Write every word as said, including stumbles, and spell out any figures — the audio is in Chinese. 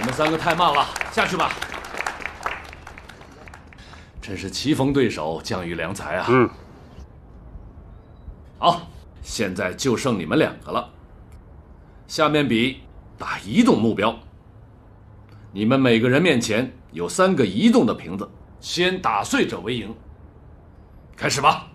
们三个太慢了，下去吧。真是棋逢对手，将遇良才啊！ 嗯。 好，现在就剩你们两个了。下面比打移动目标。你们每个人面前有三个移动的瓶子，先打碎者为赢。开始吧。